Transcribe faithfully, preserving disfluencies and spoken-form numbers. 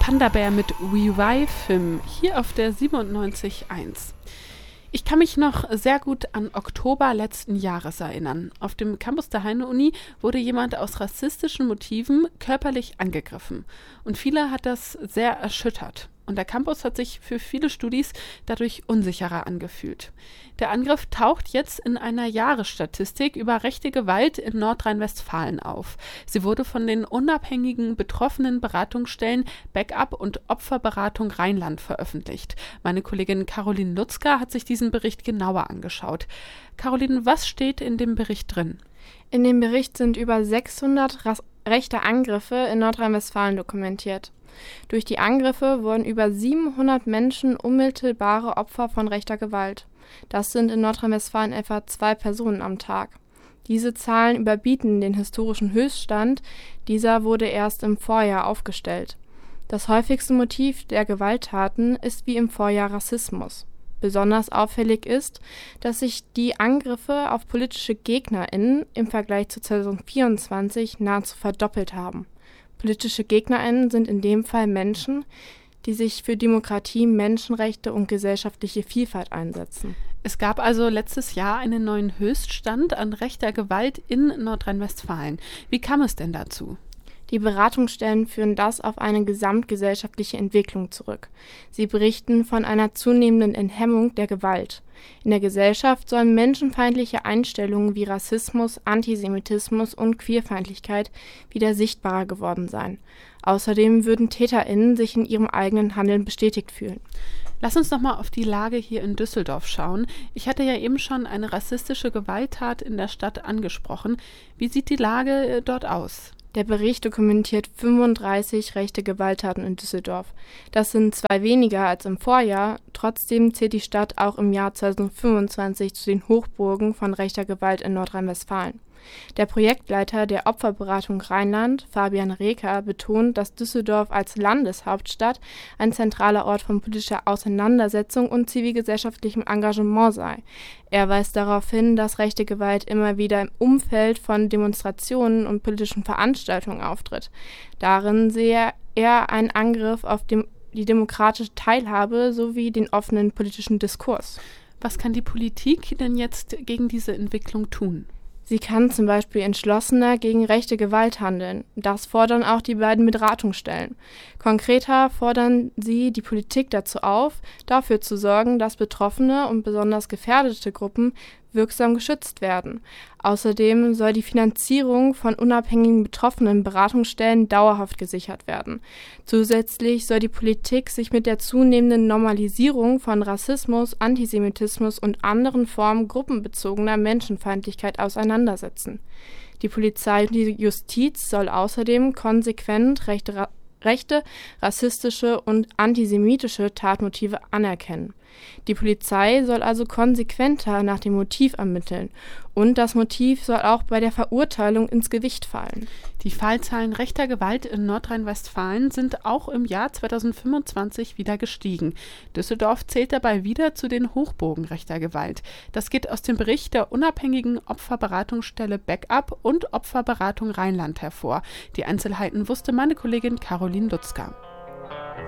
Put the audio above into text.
Panda Bear mit Revive Him hier auf der siebenundneunzig Komma eins. Ich kann mich noch sehr gut an Oktober letzten Jahres erinnern. Auf dem Campus der Heine-Uni wurde jemand aus rassistischen Motiven körperlich angegriffen. Und viele hat das sehr erschüttert. Und der Campus hat sich für viele Studis dadurch unsicherer angefühlt. Der Angriff taucht jetzt in einer Jahresstatistik über rechte Gewalt in Nordrhein-Westfalen auf. Sie wurde von den unabhängigen betroffenen Beratungsstellen Backup und Opferberatung Rheinland veröffentlicht. Meine Kollegin Caroline Lutzka hat sich diesen Bericht genauer angeschaut. Caroline, was steht in dem Bericht drin? In dem Bericht sind über sechshundert ras- rechte Angriffe in Nordrhein-Westfalen dokumentiert. Durch die Angriffe wurden über siebenhundert Menschen unmittelbare Opfer von rechter Gewalt. Das sind in Nordrhein-Westfalen etwa zwei Personen am Tag. Diese Zahlen überbieten den historischen Höchststand, dieser wurde erst im Vorjahr aufgestellt. Das häufigste Motiv der Gewalttaten ist wie im Vorjahr Rassismus. Besonders auffällig ist, dass sich die Angriffe auf politische GegnerInnen im Vergleich zu zweitausendvierundzwanzig nahezu verdoppelt haben. Politische GegnerInnen sind in dem Fall Menschen, die sich für Demokratie, Menschenrechte und gesellschaftliche Vielfalt einsetzen. Es gab also letztes Jahr einen neuen Höchststand an rechter Gewalt in Nordrhein-Westfalen. Wie kam es denn dazu? Die Beratungsstellen führen das auf eine gesamtgesellschaftliche Entwicklung zurück. Sie berichten von einer zunehmenden Enthemmung der Gewalt. In der Gesellschaft sollen menschenfeindliche Einstellungen wie Rassismus, Antisemitismus und Queerfeindlichkeit wieder sichtbarer geworden sein. Außerdem würden TäterInnen sich in ihrem eigenen Handeln bestätigt fühlen. Lass uns noch mal auf die Lage hier in Düsseldorf schauen. Ich hatte ja eben schon eine rassistische Gewalttat in der Stadt angesprochen. Wie sieht die Lage dort aus? Der Bericht dokumentiert fünfunddreißig rechte Gewalttaten in Düsseldorf. Das sind zwei weniger als im Vorjahr, trotzdem zählt die Stadt auch im Jahr zweitausendfünfundzwanzig zu den Hochburgen von rechter Gewalt in Nordrhein-Westfalen. Der Projektleiter der Opferberatung Rheinland, Fabian Reker, betont, dass Düsseldorf als Landeshauptstadt ein zentraler Ort von politischer Auseinandersetzung und zivilgesellschaftlichem Engagement sei. Er weist darauf hin, dass rechte Gewalt immer wieder im Umfeld von Demonstrationen und politischen Veranstaltungen auftritt. Darin sehe er einen Angriff auf dem, die demokratische Teilhabe sowie den offenen politischen Diskurs. Was kann die Politik denn jetzt gegen diese Entwicklung tun? Sie kann zum Beispiel entschlossener gegen rechte Gewalt handeln. Das fordern auch die beiden Beratungsstellen. Konkreter fordern sie die Politik dazu auf, dafür zu sorgen, dass betroffene und besonders gefährdete Gruppen wirksam geschützt werden. Außerdem soll die Finanzierung von unabhängigen betroffenen Beratungsstellen dauerhaft gesichert werden. Zusätzlich soll die Politik sich mit der zunehmenden Normalisierung von Rassismus, Antisemitismus und anderen Formen gruppenbezogener Menschenfeindlichkeit auseinandersetzen. Die Polizei und die Justiz soll außerdem konsequent rechte, rechte, rassistische und antisemitische Tatmotive anerkennen. Die Polizei soll also konsequenter nach dem Motiv ermitteln und das Motiv soll auch bei der Verurteilung ins Gewicht fallen. Die Fallzahlen rechter Gewalt in Nordrhein-Westfalen sind auch im Jahr zweitausendfünfundzwanzig wieder gestiegen. Düsseldorf zählt dabei wieder zu den Hochburgen rechter Gewalt. Das geht aus dem Bericht der unabhängigen Opferberatungsstelle Backup und Opferberatung Rheinland hervor. Die Einzelheiten wusste meine Kollegin Caroline Lutzka.